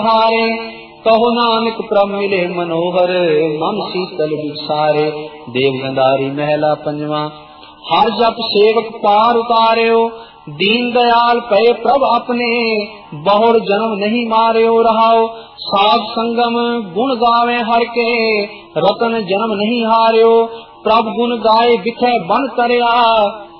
हारे। कहो नानक प्रभ मिले मनोहर, मन शीतल विसारे। देवगंधारी महला पंजवा। हर जप सेवक पार उतार्यो, दीन दयाल पय प्रभ अपने। बहुर जन्म नहीं मार्यो रहाओ, साध संगम गुण गावे हर के। रतन जन्म नहीं हार्यो, प्रभ गुण गाए बिखे बन तरया।